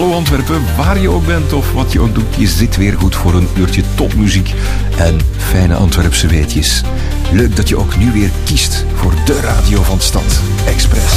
Hallo Antwerpen, waar je ook bent of wat je ook doet, je zit weer goed voor een uurtje topmuziek en fijne Antwerpse weetjes. Leuk dat je ook nu weer kiest voor de radio van de stad, Express.